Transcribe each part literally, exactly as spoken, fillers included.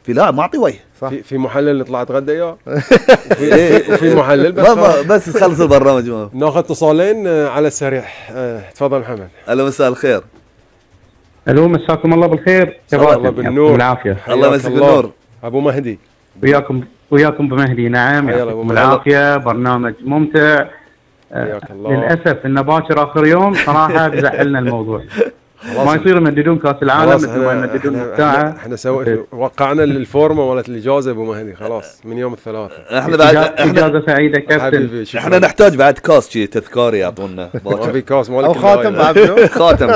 في لاعب ما اعطي وجه في في محلل اللي طلعت غدا اياه وفي, في محلل بس بس تخلص البرنامج. ما ناخذ اتصالين على السريع. أه تفضل محمد. الو مساء الخير. الو مساكم الله بالخير. الله بالنور والعافيه. الله يمسك بالنور. ابو مهدي وياكم وياكم بمهدي. نعم يعطيكم العافيه. برنامج ممتع. حياك الله. للاسف انه باكر اخر يوم صراحه بزعلنا الموضوع. ما يصير يمددون كاس العالم مثل ما يمددون الساعه. احنا سوي وقعنا الفورمه مالت الاجازه ابو مهدي خلاص من يوم الثلاثاء. احنا بعد اجازه سعيده كابتن. احنا نحتاج بعد كاس شيء تذكاري يعطونا. ما في كاس مالك او خاتم بعد. خاتم.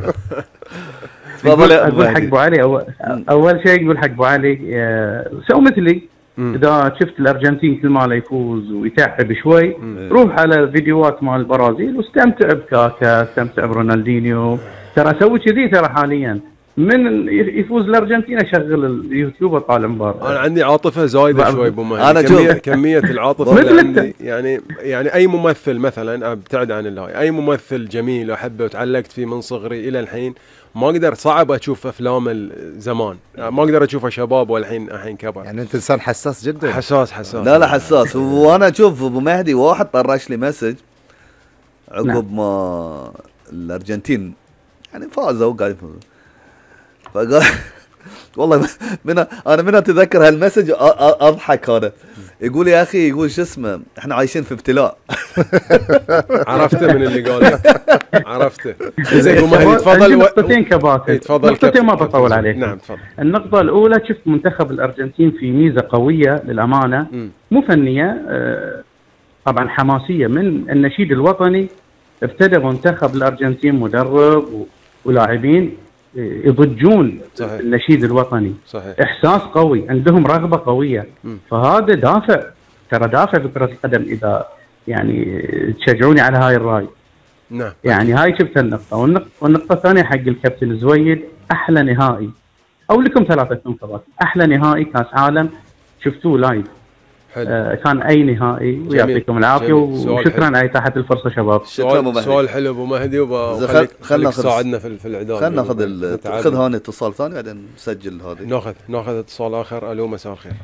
تفضل. اقول حق ابو علي اول, أول شيء يقول حق ابو علي سو مثلي. مم. اذا شفت الارجنتين كل ما لا يفوز ويتعب شوي مم. روح على فيديوهات مال البرازيل واستمتع بكاكا، استمتع برونالدينيو. ترى اسوي كذي ترى حاليا من يفوز الارجنتين اشغل اليوتيوب واطالع مباراه. انا عندي عاطفه زايده شوي ابو مهدي. انا كميه كميه العاطفه اللي عندي يعني يعني اي ممثل مثلا ابتعد عن الله، اي ممثل جميل احبه وتعلقت فيه من صغري الى الحين ما اقدر، صعب اشوف افلام زمان، ما اقدر اشوفها شباب والحين الحين كبر. يعني انت انسان حساس جدا. حساس حساس. لا لا حساس. وانا اشوف ابو مهدي واحد طرش لي مسج عقب ما الارجنتين يعني فازوا وقاعد يفوزوا، فقال والله من انا من اتذكر هالمسج اضحك. انا يقول يا اخي، يقول شو اسمه احنا عايشين في ابتلاء. عرفته من اللي قال عرفته. زين ابو مهدي تفضل. نقطتين كباتن. تفضل. نقطتين ما بطول عليك. نعم تفضل. النقطه الاولى شفت منتخب الارجنتين في ميزه قويه للامانه م. مو فنيه طبعا حماسيه من النشيد الوطني. ابتدى منتخب الارجنتين مدرب ولاعبين يضجون صحيح. النشيد الوطني صحيح. احساس قوي، عندهم رغبه قويه م. فهذا دافع، ترى دافع في كره القدم اذا يعني تشجعوني على هاي الراي. نعم. يعني هاي شفت النقطه. والنقطه, والنقطة الثانيه حق الكابتن الزويد، احلى نهائي او لكم ثلاثه نقاط، احلى نهائي كاس عالم شفتوه لايف. آه كان اي نهائي. ويعطيكم العافيه وشكرا على اتاحه الفرصه شباب. سؤال, سؤال حلو ابو مهدي وخليك خليك تساعدنا في في الاعداد. خلينا ناخذ خذ هون اتصال ثاني بعدين نسجل هذه. ناخذ ناخذ اتصال اخر. الو مساء الخير.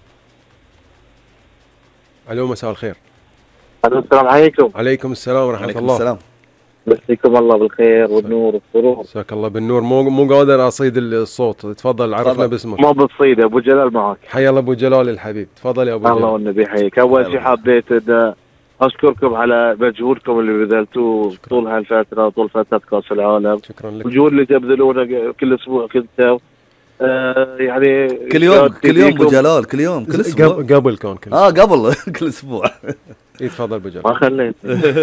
الو مساء الخير. السلام عليكم. عليكم السلام ورحمه عليكم الله. السلام. مسيكم الله بالخير والنور والسرور. مساك الله بالنور. مو مو قادر اصيد الصوت. تفضل عرفنا باسمك. ما بتصيد. ابو جلال معك. حي الله ابو جلال الحبيب. تفضل يا ابو جلال. الله والنبي يحييك. اول شيء حبيت اشكركم على مجهودكم اللي بذلتوه طول هالفتره، طول فتره كاس العالم. شكرا لك. الجهود اللي تبذلونه كل اسبوع كنتوا آه يعني كل يوم كل يوم ابو جلال كل يوم كل اسبوع. قبل كان كل اه قبل كل اسبوع. تفضل ابو جلال. ما خليت.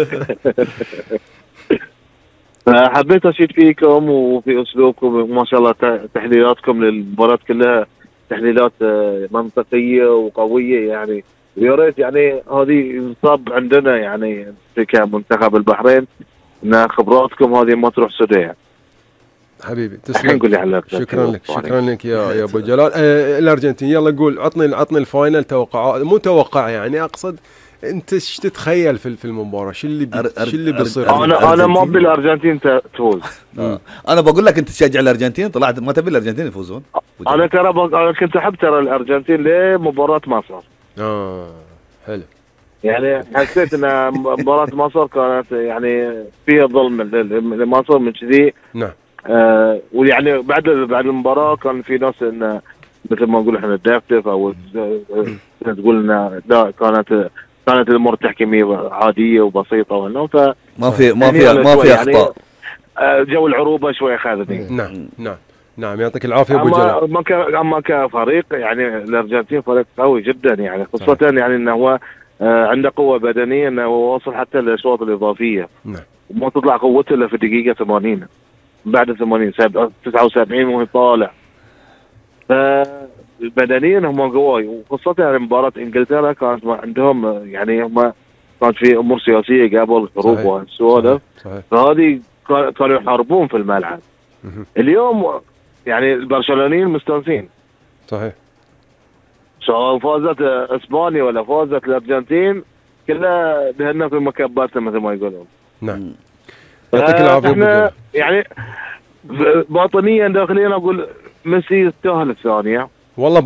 فحبيت اشيد فيكم وفي اسلوبكم ما شاء الله. تحليلاتكم للمباراه كلها تحليلات منطقيه وقويه يعني. ويا ريت يعني هذه ينصب عندنا يعني كمنتخب البحرين ان خبراتكم هذه ما تروح سدى يعني. حبيبي تسلم. شكرا لك شكرا لك يا يا ابو جلال. آه الارجنتين يلا قول عطني عطني الفاينل توقعات، مو توقع يعني اقصد انت ايش تتخيل في في المباراه؟ شو اللي بي... شو اللي بيصير؟ انا انا ما ابي الارجنتين تفوز. آه. انا بقول لك انت تشجع الارجنتين، طلعت ما تبي الارجنتين يفوزون. انا ترى ب... انا كنت احب ترى الارجنتين لمباراه مصر. اه حلو. يعني حسيت ان مباراه مصر كانت يعني فيها ظلم لمصر من كذي. نعم. آه ويعني بعد بعد المباراه كان في ناس ان مثل ما نقول احنا دافف او تقول ان لا كانت كانت الامور التحكيميه عاديه وبسيطه وهنا ف ما في ما في ما في اخطاء. يعني جو العروبه شوي اخذتني. نعم نعم نعم يعطيك العافيه ابو جلال. اما ك... اما كفريق يعني الارجنتين فريق قوي جدا يعني، خاصه يعني انه هو عنده قوه بدنيه انه وصل حتى للاشواط الاضافيه. نعم. وما تطلع قوته الا في الدقيقه ثمانين بعد ثمانين تسعة وسبعين وهو طالع. فبدنيا هم قواي، وخاصه يعني مباراه انجلترا كانت عندهم يعني هم كانت في امور سياسيه قبل حروب والسوالف. فهذه كانوا يحاربون في الملعب. اليوم يعني البرشلونيين مستانسين. صحيح. سواء فازت اسبانيا ولا فازت الارجنتين كلها دهنا في مكباتنا مثل ما يقولون. نعم. يعطيك العافيه احنا يعني باطنيا داخليا اقول ميسي يستاهل الثانيه. والله